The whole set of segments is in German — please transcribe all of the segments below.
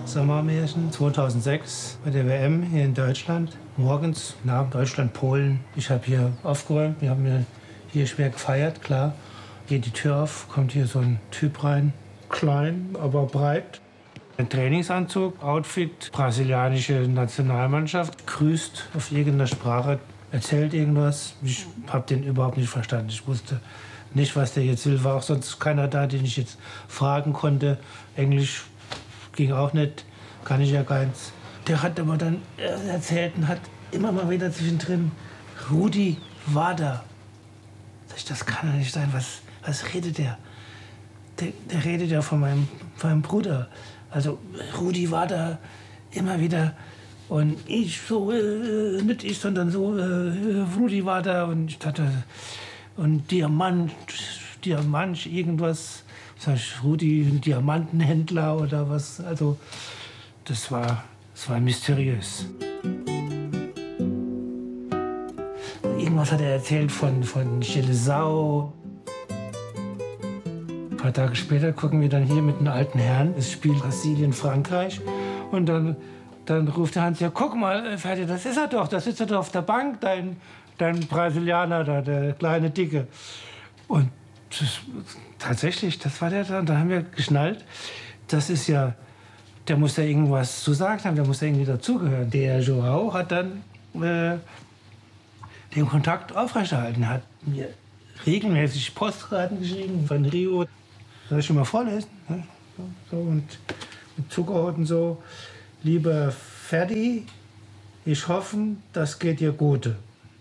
Sommermärchen 2006 bei der WM hier in Deutschland. Morgens nach Deutschland-Polen. Ich habe hier aufgeräumt. Wir haben hier schwer gefeiert, klar. Geht die Tür auf, kommt hier so ein Typ rein. Klein, aber breit. Ein Trainingsanzug, Outfit, brasilianische Nationalmannschaft. Grüßt auf irgendeiner Sprache, erzählt irgendwas. Ich habe den überhaupt nicht verstanden. Ich wusste nicht, was der jetzt will. War auch sonst keiner da, den ich jetzt fragen konnte. Englisch ging auch nicht, kann ich ja keins. Der hat aber dann erzählt und hat immer mal wieder zwischendrin Rudi Vada. Das kann doch nicht sein. Was redet der? Der redet ja von meinem Bruder. Also Rudi Vada immer wieder. Und ich so, nicht ich, sondern so, Rudi Vada. Und ich dachte, und Diamant, irgendwas. Sag ich, Rudi, ein Diamantenhändler oder was. Also, das war mysteriös. Irgendwas hat er erzählt von Gelesau. Ein paar Tage später gucken wir dann hier mit einem alten Herrn. Es spielt Brasilien, Frankreich. Und dann ruft der Hans, ja, guck mal, Ferdi, das ist er doch. Da sitzt er doch auf der Bank, dein Brasilianer da, der kleine Dicke. Und tatsächlich, das war der da. Und da haben wir geschnallt, das ist ja, der muss da irgendwas zu sagen haben, der muss da irgendwie dazugehören. Der Joao hat dann den Kontakt aufrechterhalten, hat mir regelmäßig Postkarten geschrieben von Rio. Soll ich schon mal vorlesen? So, und mit Zuckerhut und so. Lieber Ferdi, ich hoffe, das geht dir gut.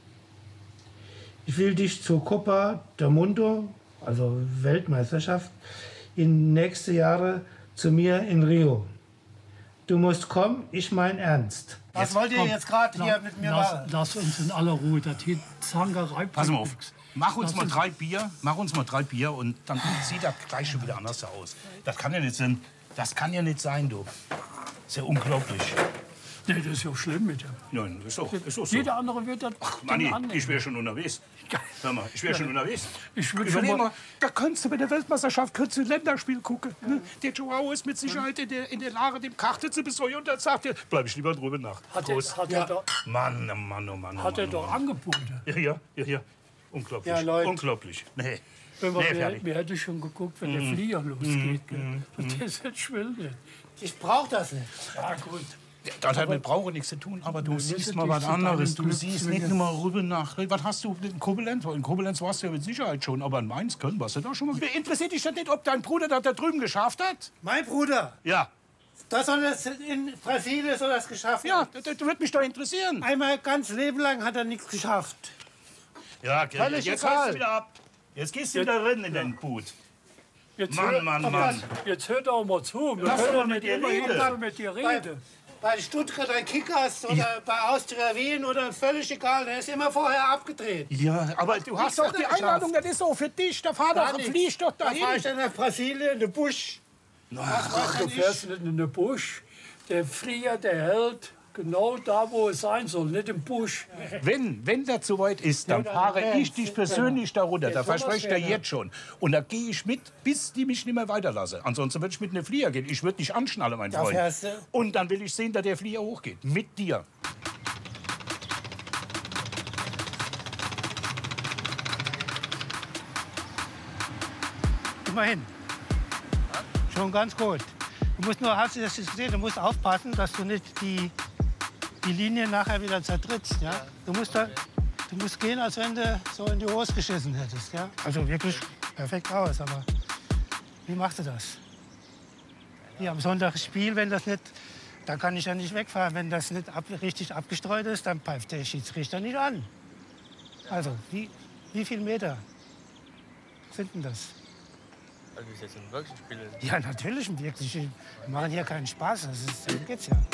Ich will dich zur Copa del Mundo, also Weltmeisterschaft, in nächste Jahre zu mir in Rio. Du musst kommen, ich mein ernst. Was wollt ihr jetzt gerade hier mit mir machen? Lass uns in aller Ruhe, das hier Zangerei. Pass mal auf, mach uns mal 3 Bier und dann sieht das gleich schon wieder anders aus. Das kann ja nicht sein, du. Das ist ja unglaublich. Nee, das ist ja schlimm mit dem. Nein, ist doch so. Jeder andere wird das Manni, annehmen. ich wäre schon unterwegs. Hör mal, ich wäre schon unterwegs. Ich würd Überleg schon mal- mal, da könntest du bei der Weltmeisterschaft ein Länderspiel gucken. Ne? Der Joao ist mit Sicherheit in der Lage, dem Karte zu besäuern und dann sagt er, bleib ich lieber drüber nach. Hat er doch, Mann, oh Mann, oh Mann. hat er doch angeboten. Ja. Unglaublich. Ja, Leute. Unglaublich. Nee. Wenn Nee, fertig. wir hätten schon geguckt, wenn der Flieger losgeht. Und das jetzt will nicht. Ich brauch das nicht. Ja, gut. Das hat mit Brauche nichts zu tun, aber du siehst ist mal nicht was zu anderes. deinem Du siehst nicht nur mal rüber nach. Was hast du in Koblenz? In Koblenz warst du ja mit Sicherheit schon, aber in Mainz können warst du da schon mal. Interessiert dich das nicht, ob dein Bruder das da drüben geschafft hat? Mein Bruder, Ja. das soll das in Brasilien soll das geschafft Ja, haben. das wird mich doch interessieren. Einmal ganz Leben lang hat er nichts geschafft. Ja, Völlig jetzt egal. haust du wieder ab. Jetzt gehst du wieder rein in den Boot. Jetzt Mann. Jetzt hört doch mal zu. Wir Lass können doch doch mit nicht dir immer reden. jeden mit dir reden. Bei Stuttgarter Kickers oder bei Austria Wien oder völlig egal, der ist immer vorher abgedreht. Ja, aber du hast hat doch die er geschafft. Einladung, das ist doch für dich. Da fahr doch, nichts. flieg doch Da fahr ich dahin. dann nach Brasilien, in den Busch. Ach, du fährst nicht in den Busch. Der Flieger, der hält genau da, wo es sein soll, nicht im Busch. Wenn das soweit ist, dann fahre ich dich persönlich da runter. Da verspreche ich dir jetzt schon. Und da gehe ich mit, bis die mich nicht mehr weiterlassen. Ansonsten würde ich mit einem Flieger gehen. Ich würde dich anschnallen, mein Freund. fährst du? Und dann will ich sehen, dass der Flieger hochgeht. Mit dir. Immerhin. Schon ganz gut. Du musst nur, hast du das gesehen, du musst aufpassen, dass du nicht die Linie nachher wieder zertrittst. Ja? Du musst gehen, als wenn du so in die Hose geschissen hättest. Ja? Also wirklich perfekt aus, aber wie machst du das? Hier am Sonntag Spiel, wenn das nicht, dann kann ich ja nicht wegfahren. Wenn das nicht richtig abgestreut ist, dann pfeift der Schiedsrichter nicht an. Also, wie viel Meter sind denn das? Also ist jetzt ein wirkliches Spiel. Ja, natürlich, wirklich. Wir machen hier keinen Spaß. Darum geht's ja.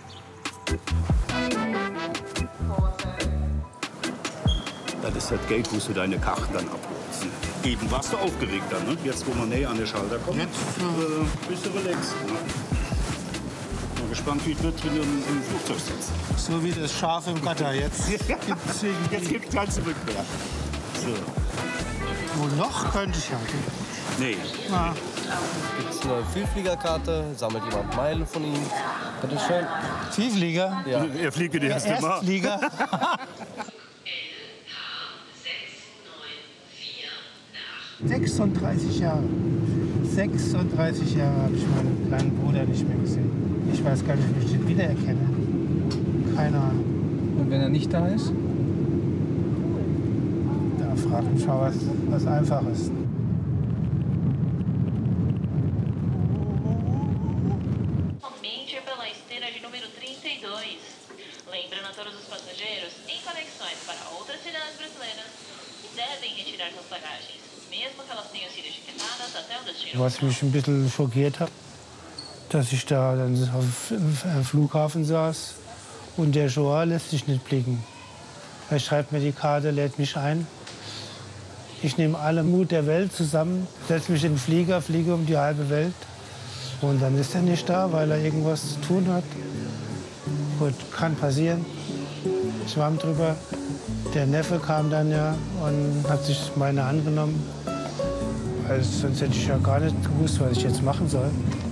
Das ist das Geld, wo du deine Karten dann abholst. Eben warst du aufgeregt dann, ne? Jetzt, wo man näher an der Schalter kommt, bist du relaxed. Ne? Mal gespannt, wie es wird, wenn du im Flugzeug sitzt. So wie das Schaf im Gatter. Jetzt Jetzt gibt es kein Zurück mehr. So. Wohl noch könnte ich ja. Nee. Na, Gibt es eine Vielfliegerkarte? Sammelt jemand Meilen von Ihnen? Bitte schön. Vielflieger? Ja. Er fliegt die erste Mal. Erstflieger? 36 Jahre. 36 Jahre habe ich meinen kleinen Bruder nicht mehr gesehen. Ich weiß gar nicht, ob ich ihn wiedererkenne. Keine Ahnung. Und wenn er nicht da ist? Da fragt mich mal was Einfaches. Somente pela esteira de número 32. Lembrando a todos os passageiros em conexões para outras cidades brasileiras que devem retirar suas bagagens, mesmo que elas tenham sido etiquetadas até o destino. Was mich ein bisschen schockiert hat, dass ich da dann auf dem Flughafen saß und der Joa lässt sich nicht blicken. Er schreibt mir die Karte, lädt mich ein. Ich nehme alle Mut der Welt zusammen, setze mich in den Flieger, fliege um die halbe Welt. Und dann ist er nicht da, weil er irgendwas zu tun hat. Gut, kann passieren. Schwamm drüber. Der Neffe kam dann ja und hat sich meine angenommen. Weil sonst hätte ich ja gar nicht gewusst, was ich jetzt machen soll.